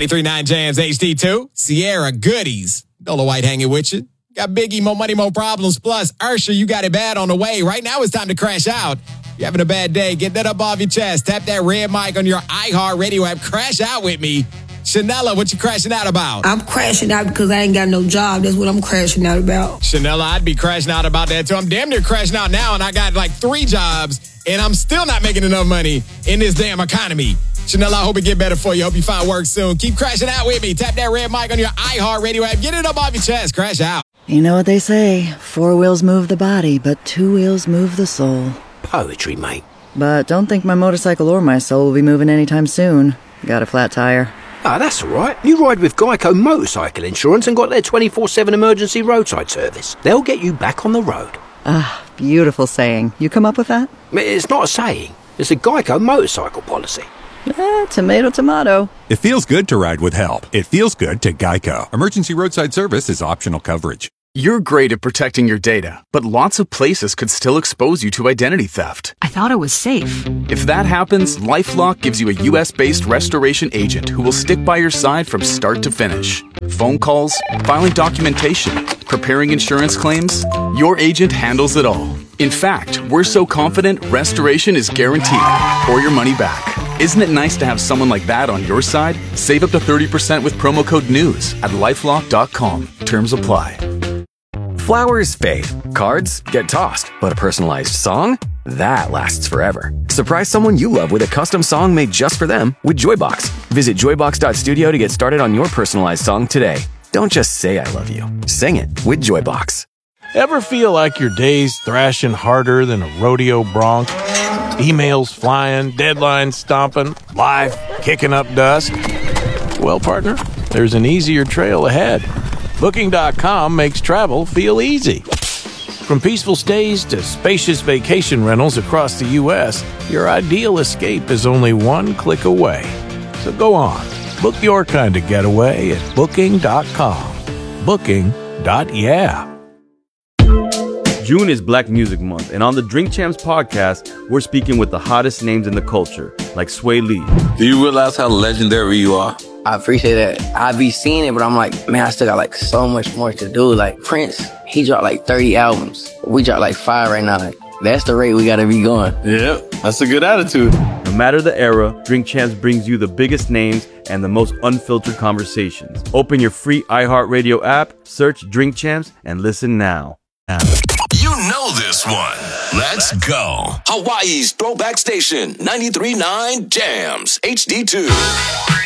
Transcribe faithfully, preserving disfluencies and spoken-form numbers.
ninety-three point nine Jams H D two. Sierra Goodies. Dola White hanging with you. Got Biggie, More Money, More Problems. Plus, Ursher, You Got It Bad on the way. Right now, it's time to crash out. If you're having a bad day, get that up off your chest. Tap that red mic on your iHeartRadio app. Crash out with me. Chanela, what you crashing out about? I'm crashing out because I ain't got no job. That's what I'm crashing out about. Chanela, I'd be crashing out about that too. I'm damn near crashing out now, and I got like three jobs, and I'm still not making enough money in this damn economy. Chanela, I hope it get better for you. Hope you find work soon. Keep crashing out with me. Tap that red mic on your iHeartRadio app. Get it up off your chest. Crash out. You know what they say, four wheels move the body, but two wheels move the soul. Poetry, mate. But don't think my motorcycle or my soul will be moving anytime soon. Got a flat tire. Ah, that's all right. You ride with Geico Motorcycle Insurance and got their twenty-four seven emergency roadside service. They'll get you back on the road. Ah, beautiful saying. You come up with that? It's not a saying. It's a Geico motorcycle policy. Eh, tomato, tomato. It feels good to ride with help. It feels good to Geico. Emergency roadside service is optional coverage. You're great at protecting your data, but lots of places could still expose you to identity theft. I thought it was safe. If that happens, LifeLock gives you a U S-based restoration agent who will stick by your side from start to finish. Phone calls, filing documentation, preparing insurance claims, your agent handles it all. In fact, we're so confident restoration is guaranteed or your money back. Isn't it nice to have someone like that on your side? Save up to thirty percent with promo code NEWS at lifelock dot com. Terms apply. Flowers fade, cards get tossed, but a personalized song? That lasts forever. Surprise someone you love with a custom song made just for them with Joybox. Visit joybox dot studio to get started on your personalized song today. Don't just say I love you. Sing it with Joybox. Ever feel like your day's thrashing harder than a rodeo bronc? Emails flying, deadlines stomping, life kicking up dust? Well, partner, there's an easier trail ahead. Booking dot com makes travel feel easy. From peaceful stays to spacious vacation rentals across the U S, your ideal escape is only one click away. So go on, book your kind of getaway at booking dot com. Booking. Yeah. June is Black Music Month, and on the Drink Champs podcast, we're speaking with the hottest names in the culture, like Sway Lee. Do you realize how legendary you are? I appreciate that. I be seeing it, but I'm like, man, I still got like so much more to do. Like Prince, he dropped like thirty albums. We dropped like five right now. Like, that's the rate we gotta be going. Yep, that's a good attitude. No matter the era, Drink Champs brings you the biggest names and the most unfiltered conversations. Open your free iHeartRadio app, search Drink Champs, and listen now. You know this one. Let's go. Hawaii's Throwback Station, ninety-three point nine Jams H D two.